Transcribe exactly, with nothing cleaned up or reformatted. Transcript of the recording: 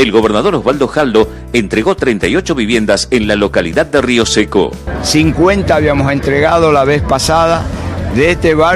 el gobernador Osvaldo Jaldo entregó treinta y ocho viviendas en la localidad de Río Seco. cincuenta habíamos entregado la vez pasada de este barrio.